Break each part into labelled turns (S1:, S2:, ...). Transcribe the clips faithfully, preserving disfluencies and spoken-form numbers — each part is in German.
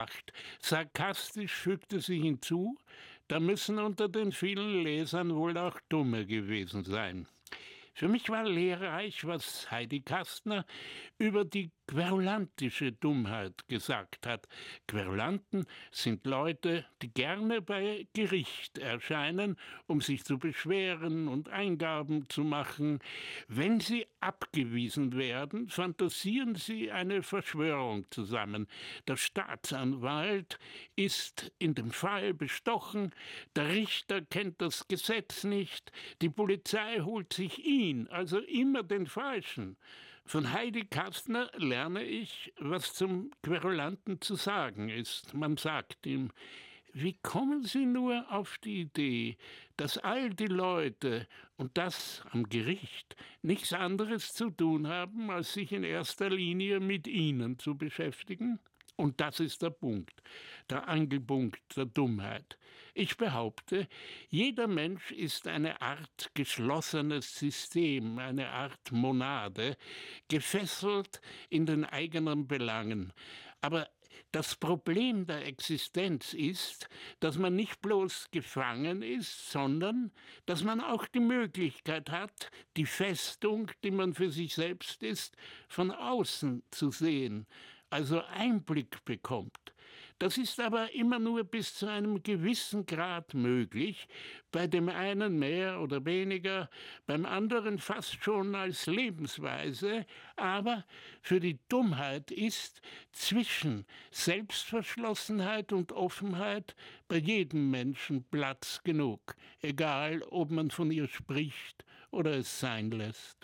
S1: Sarkastisch fügte sie hinzu, da müssen unter den vielen Lesern wohl auch Dumme gewesen sein. Für mich war lehrreich, was Heidi Kastner über die querulantische Dummheit gesagt hat. Querulanten sind Leute, die gerne bei Gericht erscheinen, um sich zu beschweren und Eingaben zu machen. Wenn sie abgewiesen werden, fantasieren sie eine Verschwörung zusammen. Der Staatsanwalt ist in dem Fall bestochen, der Richter kennt das Gesetz nicht, die Polizei holt sich ihn, also immer den Falschen. Von Heidi Kastner lerne ich, was zum Querulanten zu sagen ist. Man sagt ihm: Wie kommen Sie nur auf die Idee, dass all die Leute, und das am Gericht, nichts anderes zu tun haben, als sich in erster Linie mit Ihnen zu beschäftigen? Und das ist der Punkt, der Angelpunkt der Dummheit. Ich behaupte, jeder Mensch ist eine Art geschlossenes System, eine Art Monade, gefesselt in den eigenen Belangen. Aber das Problem der Existenz ist, dass man nicht bloß gefangen ist, sondern dass man auch die Möglichkeit hat, die Festung, die man für sich selbst ist, von außen zu sehen, also Einblick bekommt. Das ist aber immer nur bis zu einem gewissen Grad möglich, bei dem einen mehr oder weniger, beim anderen fast schon als Lebensweise, aber für die Dummheit ist zwischen Selbstverschlossenheit und Offenheit bei jedem Menschen Platz genug, egal ob man von ihr spricht oder es sein lässt.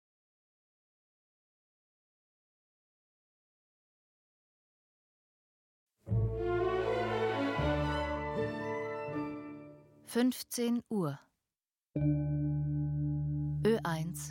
S2: fünfzehn Uhr. Ö eins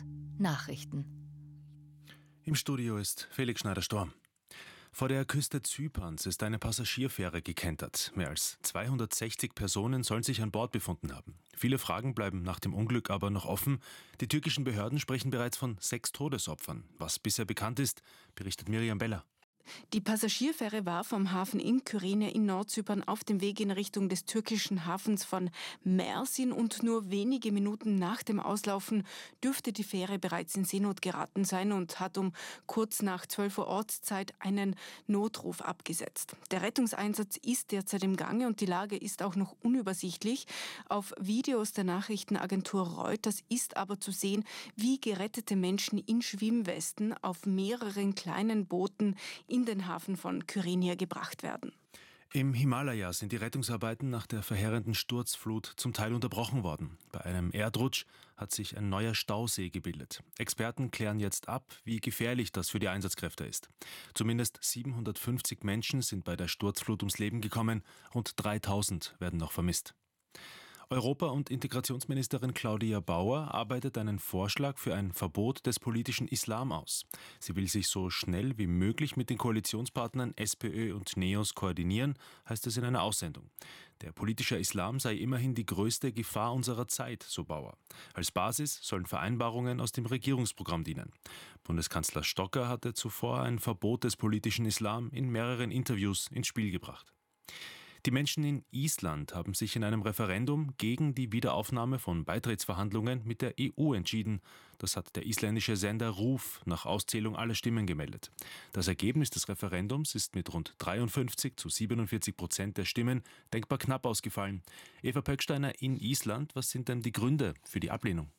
S2: Nachrichten.
S3: Im Studio ist Felix Schneider-Storm. Vor der Küste Zyperns ist eine Passagierfähre gekentert. Mehr als zweihundertsechzig Personen sollen sich an Bord befunden haben. Viele Fragen bleiben nach dem Unglück aber noch offen. Die türkischen Behörden sprechen bereits von sechs Todesopfern. Was bisher bekannt ist, berichtet Miriam Beller.
S4: Die Passagierfähre war vom Hafen in Kyrene in Nordzypern auf dem Weg in Richtung des türkischen Hafens von Mersin und nur wenige Minuten nach dem Auslaufen dürfte die Fähre bereits in Seenot geraten sein und hat um kurz nach zwölf Uhr Ortszeit einen Notruf abgesetzt. Der Rettungseinsatz ist derzeit im Gange und die Lage ist auch noch unübersichtlich. Auf Videos der Nachrichtenagentur Reuters ist aber zu sehen, wie gerettete Menschen in Schwimmwesten auf mehreren kleinen Booten in den Hafen von Kyrenia gebracht werden.
S3: Im Himalaya sind die Rettungsarbeiten nach der verheerenden Sturzflut zum Teil unterbrochen worden. Bei einem Erdrutsch hat sich ein neuer Stausee gebildet. Experten klären jetzt ab, wie gefährlich das für die Einsatzkräfte ist. Zumindest siebenhundertfünfzig Menschen sind bei der Sturzflut ums Leben gekommen, rund dreitausend werden noch vermisst. Europa- und Integrationsministerin Claudia Bauer arbeitet einen Vorschlag für ein Verbot des politischen Islam aus. Sie will sich so schnell wie möglich mit den Koalitionspartnern SPÖ und NEOS koordinieren, heißt es in einer Aussendung. Der politische Islam sei immerhin die größte Gefahr unserer Zeit, so Bauer. Als Basis sollen Vereinbarungen aus dem Regierungsprogramm dienen. Bundeskanzler Stocker hatte zuvor ein Verbot des politischen Islam in mehreren Interviews ins Spiel gebracht. Die Menschen in Island haben sich in einem Referendum gegen die Wiederaufnahme von Beitrittsverhandlungen mit der E U entschieden. Das hat der isländische Sender RÚV nach Auszählung aller Stimmen gemeldet. Das Ergebnis des Referendums ist mit rund dreiundfünfzig zu siebenundvierzig Prozent der Stimmen denkbar knapp ausgefallen. Eva Pöcksteiner in Island, was sind denn die Gründe für die Ablehnung?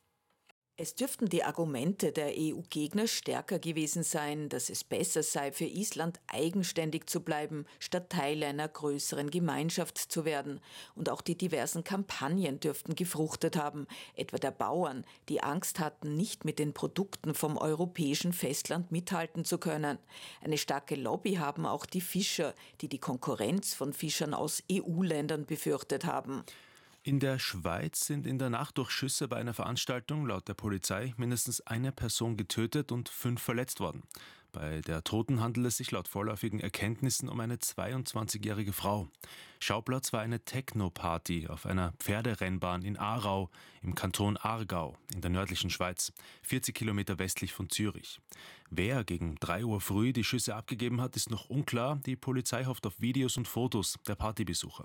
S5: Es dürften die Argumente der E U-Gegner stärker gewesen sein, dass es besser sei, für Island eigenständig zu bleiben, statt Teil einer größeren Gemeinschaft zu werden. Und auch die diversen Kampagnen dürften gefruchtet haben, etwa der Bauern, die Angst hatten, nicht mit den Produkten vom europäischen Festland mithalten zu können. Eine starke Lobby haben auch die Fischer, die die Konkurrenz von Fischern aus E U-Ländern befürchtet haben.
S3: In der Schweiz sind in der Nacht durch Schüsse bei einer Veranstaltung laut der Polizei mindestens eine Person getötet und fünf verletzt worden. Bei der Toten handelt es sich laut vorläufigen Erkenntnissen um eine zweiundzwanzigjährige Frau. Schauplatz war eine Techno-Party auf einer Pferderennbahn in Aarau im Kanton Aargau in der nördlichen Schweiz, vierzig Kilometer westlich von Zürich. Wer gegen drei Uhr früh die Schüsse abgegeben hat, ist noch unklar. Die Polizei hofft auf Videos und Fotos der Partybesucher.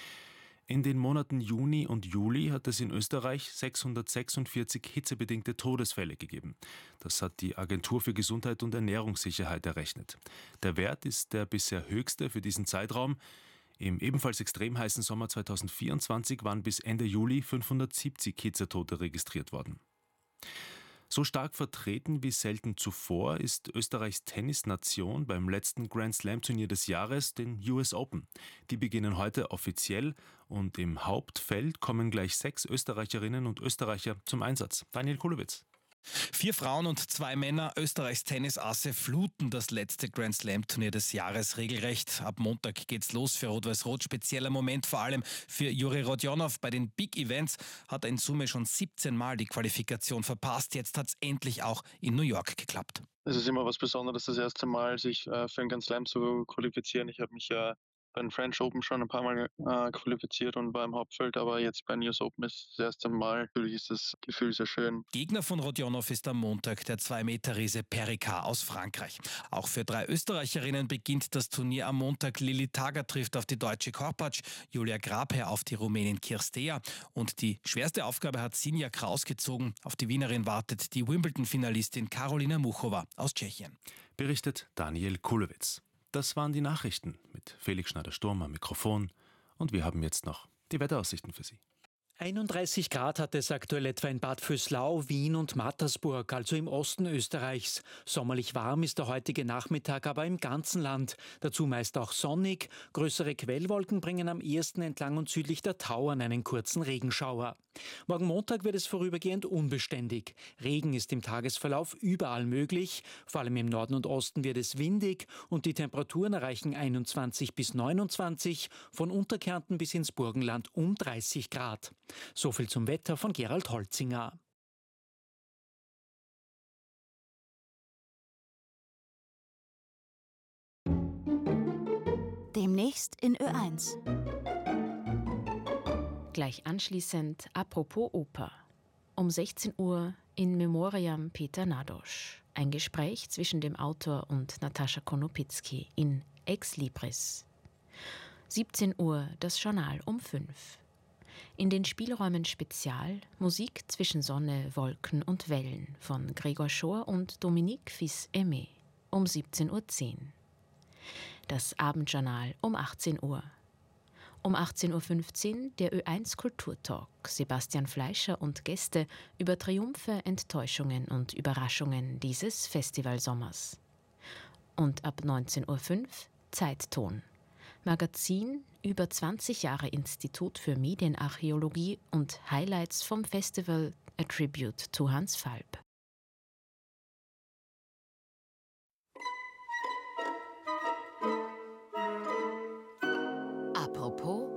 S3: In den Monaten Juni und Juli hat es in Österreich sechshundertsechsundvierzig hitzebedingte Todesfälle gegeben. Das hat die Agentur für Gesundheit und Ernährungssicherheit errechnet. Der Wert ist der bisher höchste für diesen Zeitraum. Im ebenfalls extrem heißen Sommer zweitausendvierundzwanzig waren bis Ende Juli fünfhundertsiebzig Hitzetote registriert worden. So stark vertreten wie selten zuvor ist Österreichs Tennisnation beim letzten Grand Slam-Turnier des Jahres, den U S Open. Die beginnen heute offiziell und im Hauptfeld kommen gleich sechs Österreicherinnen und Österreicher zum Einsatz. Daniel Kulowitz.
S6: Vier Frauen und zwei Männer, Österreichs Tennisasse, fluten das letzte Grand Slam-Turnier des Jahres regelrecht. Ab Montag geht's los für Rot-Weiß-Rot. Spezieller Moment vor allem für Juri Rodionov. Bei den Big Events hat er in Summe schon siebzehn Mal die Qualifikation verpasst. Jetzt hat's endlich auch in New York geklappt.
S7: Es ist immer was Besonderes, das erste Mal sich äh, für einen Grand Slam zu qualifizieren. Ich habe mich ja bei den French Open schon ein paar Mal äh, qualifiziert und war im Hauptfeld, aber jetzt bei den U S Open ist das erste Mal. Natürlich ist das Gefühl sehr schön.
S6: Gegner von Rodionov ist am Montag der zwei Meter Riese Perricard aus Frankreich. Auch für drei Österreicherinnen beginnt das Turnier am Montag. Lili Tager trifft auf die deutsche Korpatsch, Julia Grabherr auf die Rumänin Kirstea und die schwerste Aufgabe hat Sinja Kraus gezogen. Auf die Wienerin wartet die Wimbledon-Finalistin Karolina Muchova aus Tschechien.
S3: Berichtet Daniel Kulowitz. Das waren die Nachrichten mit Felix Schneider-Sturm am Mikrofon und wir haben jetzt noch die Wetteraussichten für Sie.
S8: einunddreißig Grad hat es aktuell etwa in Bad Vöslau, Wien und Mattersburg, also im Osten Österreichs. Sommerlich warm ist der heutige Nachmittag aber im ganzen Land. Dazu meist auch sonnig. Größere Quellwolken bringen am ehesten entlang und südlich der Tauern einen kurzen Regenschauer. Morgen Montag wird es vorübergehend unbeständig. Regen ist im Tagesverlauf überall möglich. Vor allem im Norden und Osten wird es windig und die Temperaturen erreichen einundzwanzig bis neunundzwanzig, von Unterkärnten bis ins Burgenland um dreißig Grad. So viel zum Wetter von Gerald Holzinger.
S2: Demnächst in Ö eins.
S9: Gleich anschließend Apropos Oper. Um sechzehn Uhr in Memoriam Peter Nadosch. Ein Gespräch zwischen dem Autor und Natascha Konopitzky in Ex Libris. siebzehn Uhr das Journal um fünf. In den Spielräumen Spezial Musik zwischen Sonne, Wolken und Wellen von Gregor Schor und Dominique Fils-Aimé um siebzehn Uhr zehn. Das Abendjournal um achtzehn Uhr. Um achtzehn Uhr fünfzehn der Ö eins Kulturtalk. Sebastian Fleischer und Gäste über Triumphe, Enttäuschungen und Überraschungen dieses Festivalsommers. Und ab neunzehn Uhr fünf Zeitton. Magazin über zwanzig Jahre Institut für Medienarchäologie und Highlights vom Festival A Tribute to Hans Falb.
S2: Apropos